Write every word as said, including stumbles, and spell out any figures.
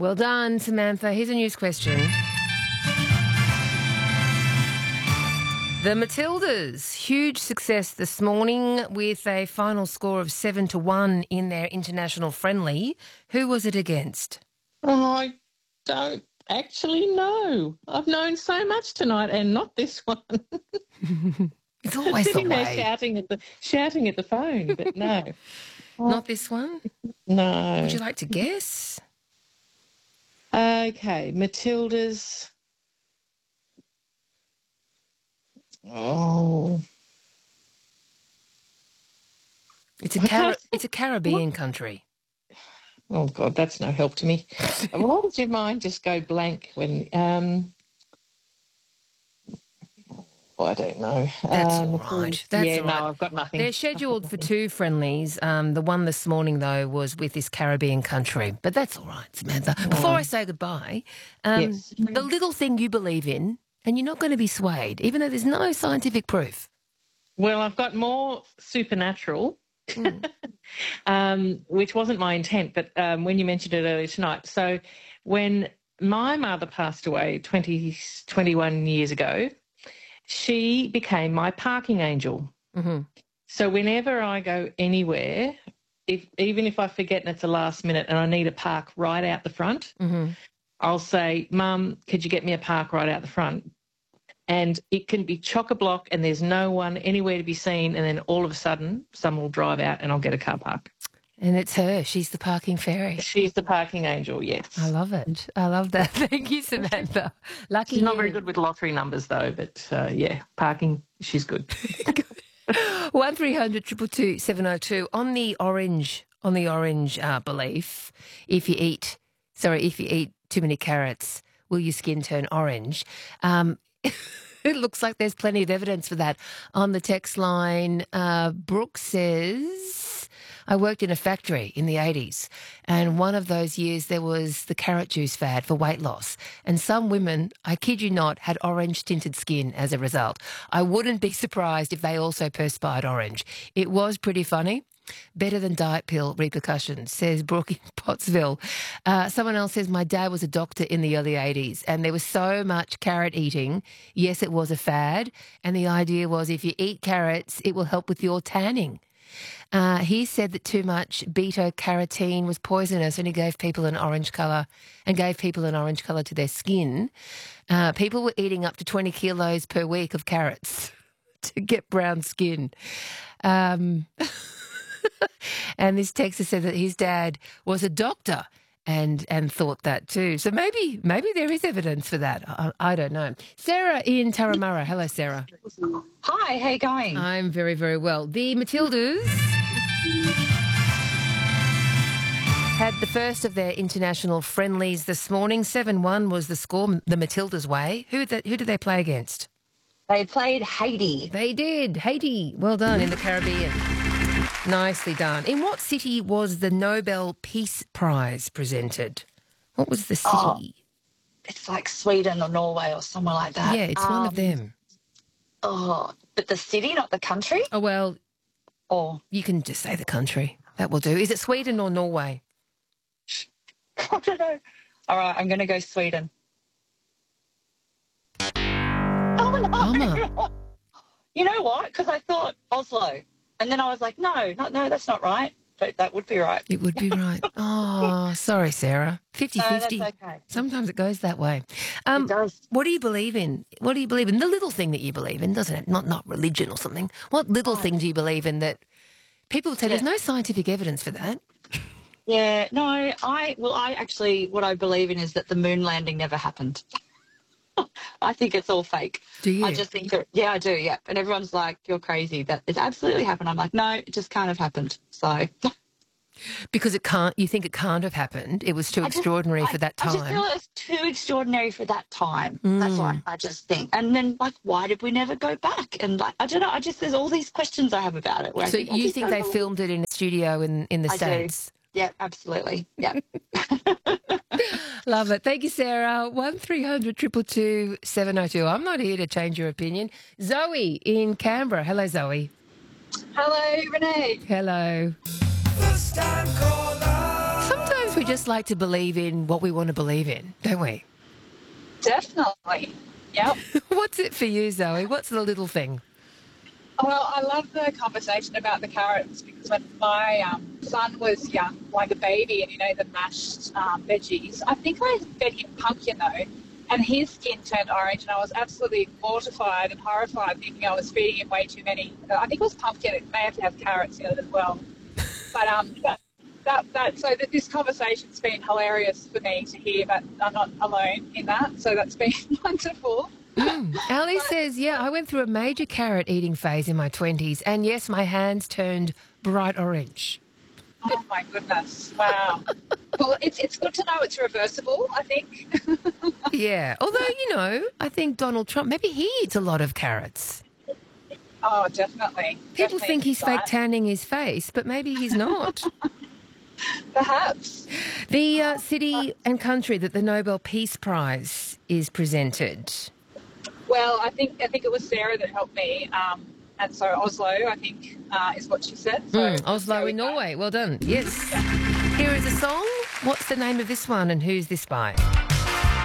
Well done, Samantha. Here's a news question. The Matildas, huge success this morning with a final score of seven to one in their international friendly. Who was it against? Oh, I don't actually know. I've known so much tonight, and not this one. It's always Sitting the there way. shouting at the shouting at the phone, but no, Not this one? no. Would you like to guess? Okay, Matildas. Oh, It's a Car- it's a Caribbean country. oh God, that's no help to me. Why does your mind just go blank when? Um, oh, I don't know. That's Um, all right. That's yeah, all right. no, I've got nothing. They're scheduled for two friendlies. Um, the one this morning, though, was with this Caribbean country. But that's all right, Samantha. Before I say goodbye, um, Yes. the little thing you believe in, and you're not going to be swayed, even though there's no scientific proof. Well, I've got more supernatural, mm. um, which wasn't my intent, but um, when you mentioned it earlier tonight. So when my mother passed away twenty, twenty-one years ago, she became my parking angel. Mm-hmm. So whenever I go anywhere, if even if I forget and it's the last minute and I need a park right out the front, mm-hmm. I'll say, Mum, could you get me a park right out the front? And it can be chock-a-block and there's no one anywhere to be seen, and then all of a sudden someone will drive out and I'll get a car park. And it's her. She's the parking fairy. She's the parking angel, yes. I love it. I love that. Thank you, Samantha. Lucky She's not you. very good with lottery numbers though, but uh, yeah, parking, she's good. one three hundred two two two seven oh two. On the orange, on the orange uh, belief, if you eat, sorry, if you eat too many carrots, will your skin turn orange? Um, it looks like there's plenty of evidence for that. On the text line, uh, Brooke says, I worked in a factory in the eighties, and one of those years there was the carrot juice fad for weight loss, and some women, I kid you not, had orange tinted skin as a result. I wouldn't be surprised if they also perspired orange. It was pretty funny. Better than diet pill repercussions, says Brooke in Pottsville. Uh, someone else says, my dad was a doctor in the early eighties and there was so much carrot eating. Yes, it was a fad. And the idea was if you eat carrots, it will help with your tanning. Uh, he said that too much beta-carotene was poisonous and he gave people an orange colour and gave people an orange colour to their skin. Uh, people were eating up to twenty kilos per week of carrots to get brown skin. Um... And this texter said that his dad was a doctor and and thought that too. So maybe maybe there is evidence for that. I, I don't know. Sarah in Turramurra. Hello, Sarah. Hi, how you going? I'm very, very well. The Matildas had the first of their international friendlies this morning. seven one was the score, the Matildas way. Who, the, who did they play against? They played Haiti. They did. Haiti. Well done in the Caribbean. Nicely done. In what city was the Nobel Peace Prize presented? What was the city? Oh, it's like Sweden or Norway or somewhere like that. Yeah, it's um, one of them. Oh, but the city, not the country? Oh, well, or you can just say the country. That will do. Is it Sweden or Norway? I don't know. All right, I'm going to go Sweden. Oh, no. Bummer. You know what? Because I thought Oslo. And then I was like, no, no, no, that's not right. But that would be right. It would be right. Oh, sorry, Sarah. fifty-fifty. No, that's okay. Sometimes it goes that way. Um, it does. What do you believe in? What do you believe in? The little thing that you believe in, doesn't it? Not not religion or something. What little Oh. thing do you believe in that people say Yeah. there's no scientific evidence for that? Yeah, no, I, well, I actually, what I believe in is that the moon landing never happened. I think it's all fake. Do you? I just think that, yeah, I do, yeah. And everyone's like, you're crazy. That it absolutely happened. I'm like, no, it just can't have happened. So. Because it can't, you think it can't have happened. It was too I just- extraordinary I- for that I just time. feel it's too extraordinary for that time. That's Mm. what I just think. And then, like, why did we never go back? And, like, I don't know. I just, there's all these questions I have about it. Where I So think, I you just think don't they believe- filmed it in a studio in, in the I do. States? Yeah, absolutely. Yeah. Love it. Thank you, Sarah. one three hundred two two two seven oh two. I'm not here to change your opinion. Zoe in Canberra. Hello, Zoe. Hello, Renee. Hello. First time caller. Sometimes Sometimes we just like to believe in what we want to believe in, don't we? Definitely. Yep. What's it for you, Zoe? What's the little thing? Well, I love the conversation about the carrots because when my um, son was young, like a baby, and you know the mashed um, veggies, I think I fed him pumpkin though, and his skin turned orange, and I was absolutely mortified and horrified, thinking I was feeding him way too many. I think it was pumpkin. It may have to have carrots in it as well. But um, that, that, that so that this conversation's been hilarious for me to hear, but I'm not alone in that. So that's been wonderful. Mm. Ali says, yeah, I went through a major carrot eating phase in my twenties, and yes, my hands turned bright orange. Oh, my goodness. Wow. Well, it's it's good to know it's reversible, I think. Yeah, although, you know, I think Donald Trump, maybe he eats a lot of carrots. Oh, definitely. People Definitely think he's right. fake tanning his face, but maybe he's not. Perhaps. The uh, city and country that the Nobel Peace Prize is presented. Well, I think I think it was Sarah that helped me, um, and so Oslo, I think, uh, is what she said. So Mm, Oslo in Norway. Well done. Yes. Here is a song. What's the name of this one and who's this by?